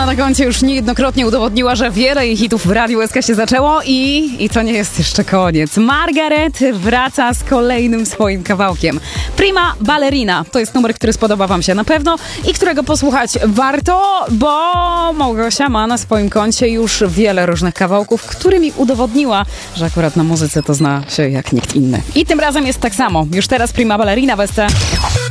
ma na koncie już niejednokrotnie udowodniła, że wiele jej hitów w Radiu SK się zaczęło i to nie jest jeszcze koniec. Margaret wraca z kolejnym swoim kawałkiem. Prima Ballerina to jest numer, który spodoba wam się na pewno i którego posłuchać warto, bo Małgosia ma na swoim koncie już wiele różnych kawałków, którymi udowodniła, że akurat na muzyce to zna się jak nikt inny. I tym razem jest tak samo. Już teraz Prima Ballerina w SC.